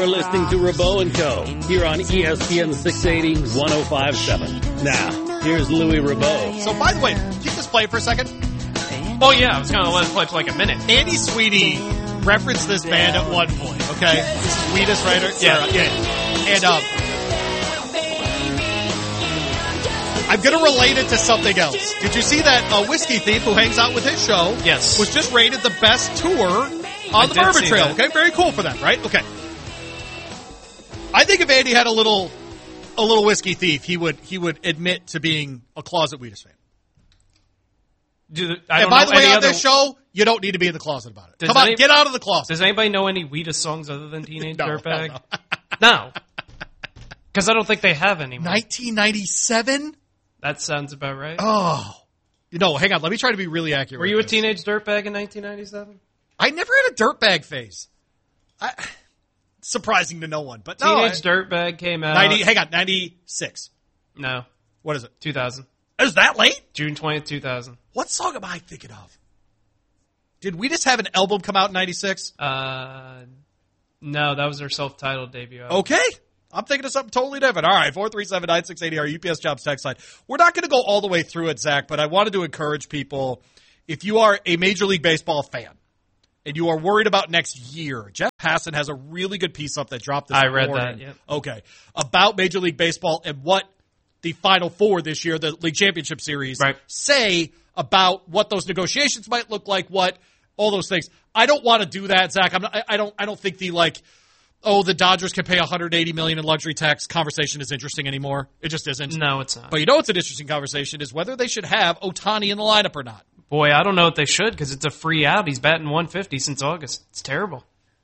You're listening to Rabo and Co. here on ESPN 680 1057. Now, here's Louis Rabo. So, by the way, can you just play for a second? Oh, yeah, I was going to let it play for like a minute. Andy Sweeney referenced this band at one point, okay? This is Wheatus, right? Yeah. And, I'm going to relate it to something else. Did you see that Whiskey Thief, who hangs out with his show, Yes, was just rated the best tour on the Bourbon Trail? That. Okay, very cool for them, right? Okay. I think if Andy had a little Whiskey Thief, he would admit to being a closet Wheatus fan. And by the way, on this show, you don't need to be in the closet about it. Come on, get out of the closet. Does anybody know any Wheatus songs other than Teenage Dirtbag? No. Because I don't think they have any. 1997? That sounds about right. Oh. No, hang on. Let me try to be really accurate. Were you a Teenage Dirtbag in 1997? I never had a dirtbag phase. Surprising to no one. But Teenage Dirtbag came out. 96. No. What is it? 2000. Is that late? June 20th, 2000. What song am I thinking of? Did we just have an album come out in 96? No, that was their self-titled debut album. Okay. I'm thinking of something totally different. All right, 437-9680, our UPS Jobs text line. We're not going to go all the way through it, Zach, but I wanted to encourage people, if you are a Major League Baseball fan and you are worried about next year, Jeff Hassan has a really good piece up that dropped this morning. I read that, yeah. Okay. About Major League Baseball and what the Final Four this year, the League Championship Series, say about what those negotiations might look like, what all those things. I don't want to do that, Zach. I don't think the Dodgers can pay $180 million in luxury tax conversation is interesting anymore. It just isn't. No, it's not. But you know what's an interesting conversation is whether they should have Ohtani in the lineup or not. Boy, I don't know if they should because it's a free out. He's batting 150 since August. It's terrible.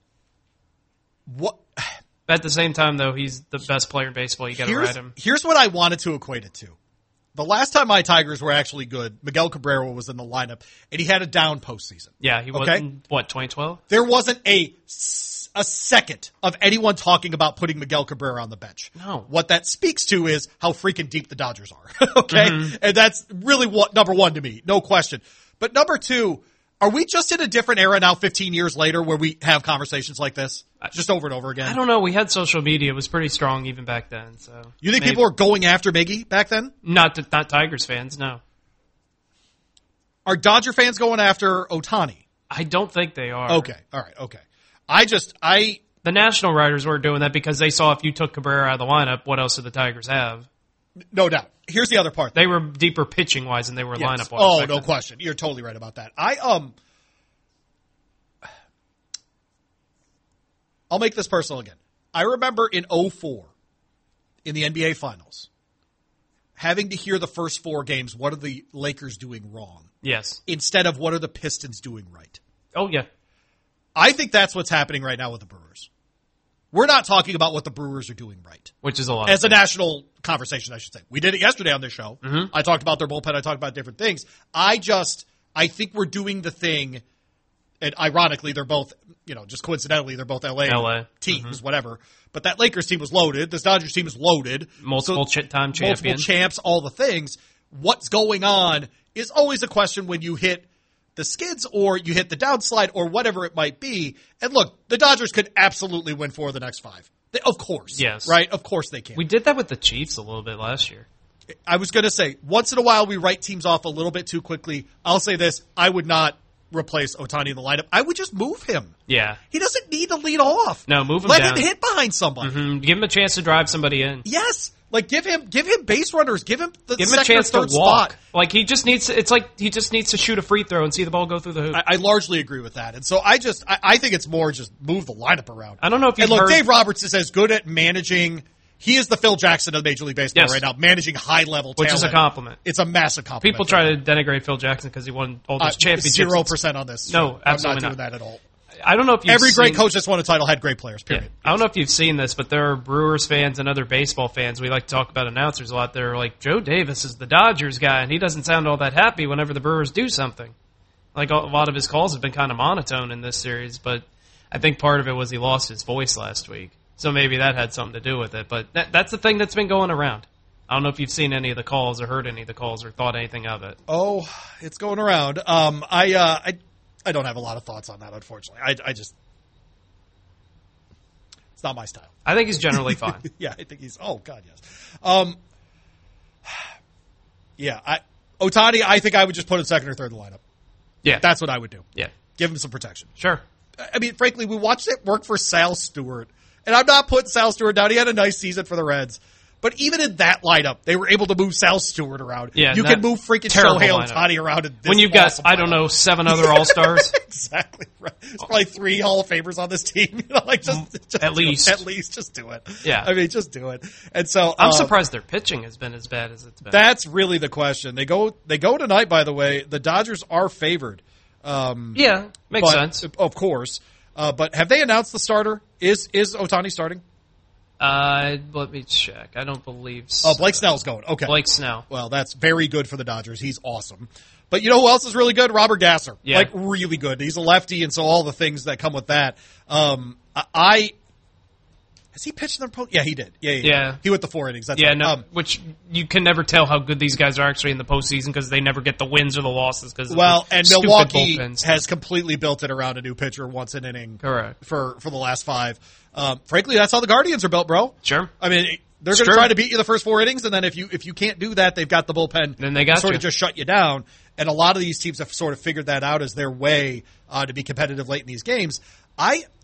What? At the same time, though, he's the best player in baseball. You got to ride him. Here's what I wanted to equate it to. The last time my Tigers were actually good, Miguel Cabrera was in the lineup, and he had a down postseason. Yeah, he was in, 2012? There wasn't a second of anyone talking about putting Miguel Cabrera on the bench. No. What that speaks to is how freaking deep the Dodgers are. Okay? Mm-hmm. And that's really number one to me, no question. But number two, are we just in a different era now 15 years later where we have conversations like this? Just over and over again? I don't know. We had social media. It was pretty strong even back then. So you think people were going after Miggy back then? Not Tigers fans, no. Are Dodger fans going after Ohtani? I don't think they are. Okay. All right. Okay. The national writers were doing that because they saw if you took Cabrera out of the lineup, what else did the Tigers have? No doubt. Here's the other part. They were deeper pitching-wise than they were lineup-wise. Oh, no question. You're totally right about that. I'll make this personal again. I remember in 2004, in the NBA Finals, having to hear the first four games, what are the Lakers doing wrong? Yes. Instead of what are the Pistons doing right? Oh, yeah. I think that's what's happening right now with the Brewers. We're not talking about what the Brewers are doing right. Which is a lot. As a national conversation, I should say. We did it yesterday on this show. Mm-hmm. I talked about their bullpen. I talked about different things. I think we're doing the thing, and ironically, they're both, just coincidentally, they're both LA teams, mm-hmm. whatever. But that Lakers team was loaded. This Dodgers team is loaded. Multiple champs, all the things. What's going on is always a question when you hit the skids or you hit the downslide or whatever it might be. And look, the Dodgers could absolutely win 4 of the next 5. Of course. Yes. Right? Of course they can. We did that with the Chiefs a little bit last year. I was going to say, once in a while we write teams off a little bit too quickly. I'll say this. I would not replace Ohtani in the lineup. I would just move him. Yeah. He doesn't need to lead off. No, move him down. Let him hit behind somebody. Mm-hmm. Give him a chance to drive somebody in. Yes. Like give him base runners. Give him a chance to walk. Spot. Like he just needs to shoot a free throw and see the ball go through the hoop. I largely agree with that. And so I think it's more just move the lineup around. I don't know if you've heard. Dave Roberts is as good at managing. He is the Phil Jackson of Major League Baseball right now, managing high-level talent. Which is a compliment. It's a massive compliment. People try to denigrate Phil Jackson because he won all those championships. 0% on this. No, absolutely I'm not doing that at all. I don't know if every great coach that's won a title had great players, period. Yeah. I don't know if you've seen this, but there are Brewers fans and other baseball fans. We like to talk about announcers a lot. They're like, Joe Davis is the Dodgers guy, and he doesn't sound all that happy whenever the Brewers do something. Like a lot of his calls have been kind of monotone in this series, but I think part of it was he lost his voice last week. So maybe that had something to do with it. But that's the thing that's been going around. I don't know if you've seen any of the calls or heard any of the calls or thought anything of it. Oh, it's going around. I don't have a lot of thoughts on that, unfortunately. It's not my style. I think he's generally fine. Yeah, I think he's. Oh God, yes. Yeah, Ohtani. I think I would just put him second or third in the lineup. Yeah, That's what I would do. yeah, Give him some protection. sure. I mean, frankly, we watched it work for Sal Stewart. And I'm not putting Sal Stewart down. He had a nice season for the Reds. But even in that lineup, they were able to move Sal Stewart around. Yeah, you can move freaking Shohei Ohtani around. In this when you've got, awesome I don't know, 7 other All-Stars. Exactly right. There's probably 3 Hall of Famers on this team. Just At least. At least, just do it. Yeah. I mean, just do it. And so I'm surprised their pitching has been as bad as it's been. That's really the question. They go tonight, by the way. The Dodgers are favored. Yeah, makes sense. Of course. But have they announced the starter? Is Ohtani starting? Let me check. I don't believe so. Oh, Blake Snell's going. Okay. Blake Snell. Well, that's very good for the Dodgers. He's awesome. But you know who else is really good? Robert Gasser. Yeah. Like, really good. He's a lefty, and so all the things that come with that. Has he pitched in the postseason? Yeah, he did. Yeah. He went the 4 innings. That's yeah, right. no, which you can never tell how good these guys are actually in the postseason because they never get the wins or the losses. And Milwaukee bullpens. has completely built it around a new pitcher once an inning. Correct. For the last 5. Frankly, that's how the Guardians are built, bro. Sure. I mean, they're going to try to beat you the first 4 innings, and then if you can't do that, they've got the bullpen. Then they got sort you. of just shut you down. And a lot of these teams have sort of figured that out as their way to be competitive late in these games.